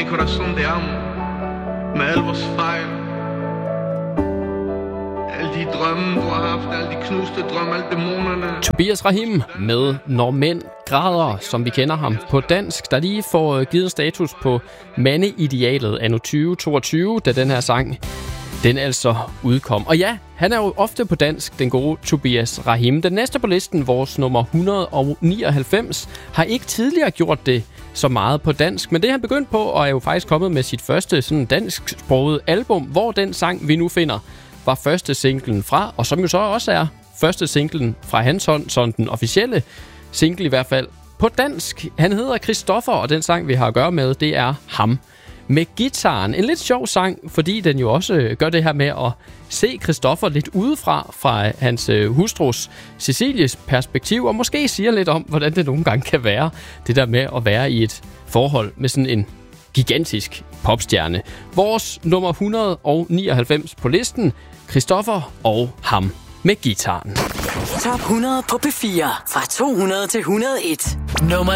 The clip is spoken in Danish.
mi corazón de amo. Med alle vores fejl. Alle de drømme, du har haft. Alle de knuste drømme, alle dæmonerne. Tobias Rahim med Når mænd græder, som vi kender ham på dansk, der lige får givet status på mandeidealet anno 2022, da den her sang, den altså udkom. Og ja, han er jo ofte på dansk, den gode Tobias Rahim. Den næste på listen, vores nummer 199, har ikke tidligere gjort det så meget på dansk, men det er han begyndt på, og er jo faktisk kommet med sit første sådan dansksproget album, hvor den sang, vi nu finder, var første singlen fra, og som jo så også er første singlen fra hans hånd, sådan den officielle single i hvert fald, på dansk. Han hedder Christoffer, og den sang, vi har at gøre med, det er Ham med guitaren. En lidt sjov sang, fordi den jo også gør det her med at se Christoffer lidt udefra, fra hans hustrus Cecilies perspektiv, og måske siger lidt om, hvordan det nogle gange kan være, det der med at være i et forhold med sådan en gigantisk popstjerne. Vores nummer 199 på listen, Christoffer og Ham med guitaren. Top 100 på P4, fra 200 til 101. Nummer